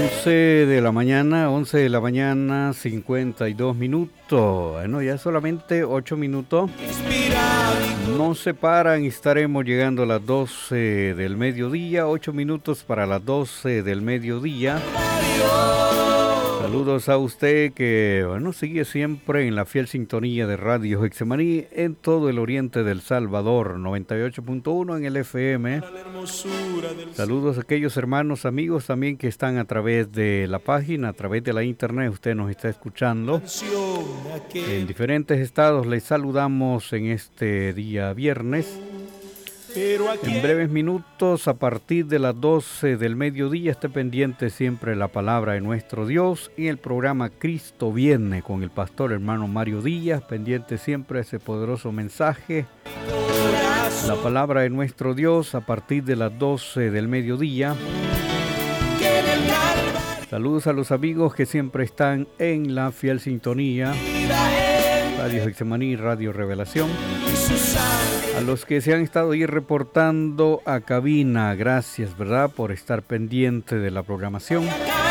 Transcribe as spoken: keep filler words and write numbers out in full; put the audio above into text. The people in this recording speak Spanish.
once de la mañana, once de la mañana, cincuenta y dos minutos. Bueno, ya solamente ocho minutos nos separan y estaremos llegando a las doce del mediodía. ocho minutos para las doce del mediodía. Saludos a usted que, bueno, sigue siempre en la fiel sintonía de Radio Getsemaní en todo el oriente del Salvador, noventa y ocho punto uno en el F M. Saludos a aquellos hermanos, amigos también que están a través de la página, a través de la internet, usted nos está escuchando. En diferentes estados les saludamos en este día viernes. En breves minutos, a partir de las doce del mediodía, esté pendiente siempre la palabra de nuestro Dios y el programa Cristo Viene con el pastor hermano Mario Díaz, pendiente siempre ese poderoso mensaje. La palabra de nuestro Dios a partir de las doce del mediodía. Saludos a los amigos que siempre están en la fiel sintonía. Radio Getsemaní, Radio Revelación. A los que se han estado ahí reportando a cabina, gracias, ¿verdad?, por estar pendiente de la programación.